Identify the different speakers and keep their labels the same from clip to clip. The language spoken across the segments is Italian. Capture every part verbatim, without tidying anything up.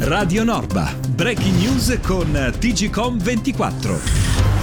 Speaker 1: Radio Norba, breaking news con T G Com ventiquattro.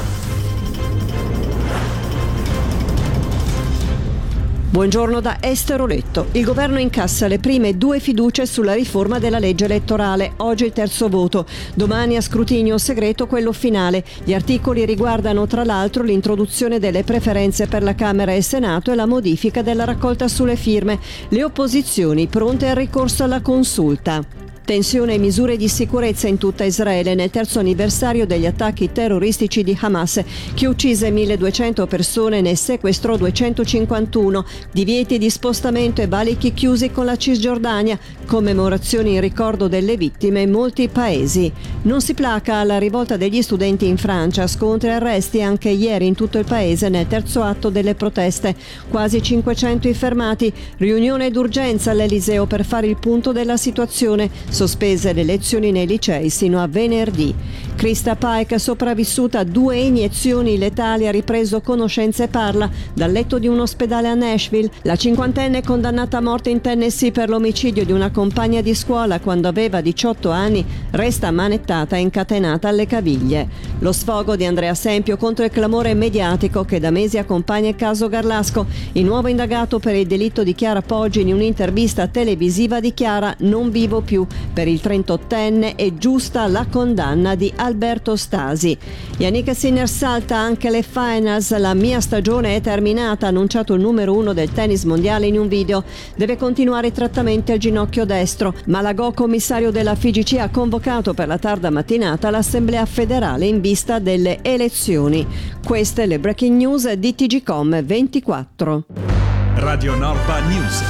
Speaker 2: Buongiorno da Estero Letto. Il governo incassa le prime due fiducie sulla riforma della legge elettorale. Oggi il terzo voto. Domani a scrutinio segreto quello finale. Gli articoli riguardano tra l'altro l'introduzione delle preferenze per la Camera e Senato e la modifica della raccolta sulle firme. Le opposizioni pronte al ricorso alla consulta. Tensione e misure di sicurezza in tutta Israele nel terzo anniversario degli attacchi terroristici di Hamas, che uccise milleduecento persone e ne sequestrò duecentocinquantuno. Divieti di spostamento e valichi chiusi con la Cisgiordania, commemorazioni in ricordo delle vittime in molti paesi. Non si placa alla rivolta degli studenti in Francia, scontri e arresti anche ieri in tutto il paese nel terzo atto delle proteste. Quasi cinquecento i fermati, riunione d'urgenza all'Eliseo per fare il punto della situazione. Sospese le lezioni nei licei sino a venerdì. Krista Pike, sopravvissuta a due iniezioni letali, ha ripreso conoscenza e parla dal letto di un ospedale a Nashville. La cinquantenne condannata a morte in Tennessee per l'omicidio di una compagna di scuola quando aveva diciotto anni resta manettata e incatenata alle caviglie. Lo sfogo di Andrea Sempio contro il clamore mediatico che da mesi accompagna il caso Garlasco. Il nuovo indagato per il delitto di Chiara Poggi in un'intervista televisiva dichiara: non vivo più. Per il trentottenne è giusta la condanna di Alberto Stasi. Yannick Sinner salta anche le finals. La mia stagione è terminata, ha annunciato il numero uno del tennis mondiale in un video. Deve continuare i trattamenti al ginocchio destro. Malagò, commissario della F I G C, ha convocato per la tarda mattinata l'Assemblea federale in vista delle elezioni. Queste le breaking news di T G Com ventiquattro.
Speaker 1: Radio Norba News.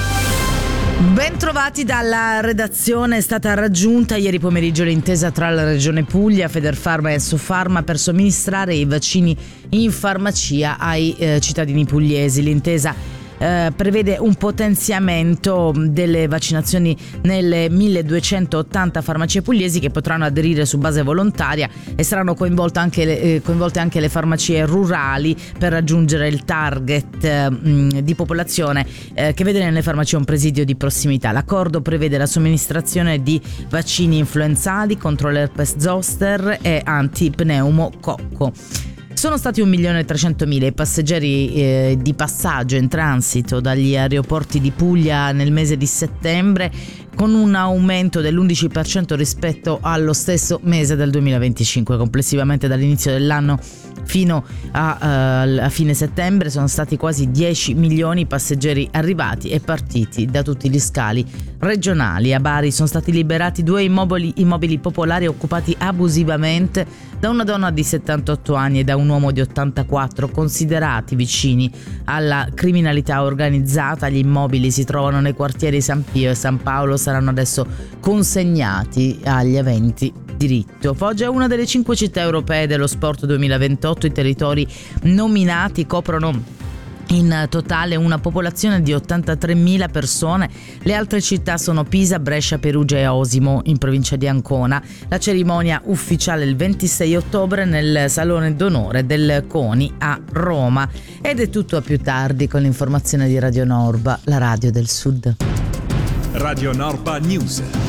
Speaker 3: Ben dalla redazione. È stata raggiunta ieri pomeriggio l'intesa tra la Regione Puglia, Federfarma e Sofarma per somministrare i vaccini in farmacia ai eh, cittadini pugliesi. L'intesa Eh, prevede un potenziamento delle vaccinazioni nelle milleduecentottanta farmacie pugliesi che potranno aderire su base volontaria, e saranno coinvolte anche le, eh, coinvolte anche le farmacie rurali per raggiungere il target eh, mh, di popolazione eh, che vede nelle farmacie un presidio di prossimità. L'accordo prevede la somministrazione di vaccini influenzali contro l'herpes zoster e antipneumococco. Sono stati un milione e trecentomila i passeggeri eh, di passaggio in transito dagli aeroporti di Puglia nel mese di settembre, con un aumento dell'undici per cento rispetto allo stesso mese del duemilaventicinque. Complessivamente dall'inizio dell'anno fino a, uh, a fine settembre sono stati quasi dieci milioni i passeggeri arrivati e partiti da tutti gli scali regionali. A Bari sono stati liberati due immobili, immobili popolari occupati abusivamente da una donna di settantotto anni e da un uomo di ottantaquattro, considerati vicini alla criminalità organizzata. Gli immobili si trovano nei quartieri San Pio e San Paolo, saranno adesso consegnati agli aventi diritto. Foggia è una delle cinque città europee dello sport duemilaventotto. I territori nominati coprono in totale una popolazione di ottantatremila persone. Le altre città sono Pisa, Brescia, Perugia e Osimo in provincia di Ancona. La cerimonia ufficiale il ventisei ottobre nel Salone d'Onore del CONI a Roma. Ed è tutto, a più tardi con l'informazione di Radio Norba, la radio del Sud.
Speaker 1: Radio Norba News.